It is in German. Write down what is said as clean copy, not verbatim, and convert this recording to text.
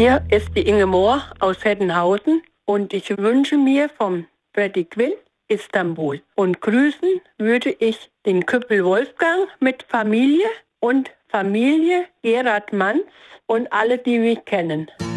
Hier ist die Inge Mohr aus Hettenhausen und ich wünsche mir vom Freddy Quinn Istanbul. Und grüßen würde ich den Küppel Wolfgang mit Familie und Familie Gerhard Manns und alle, die mich kennen.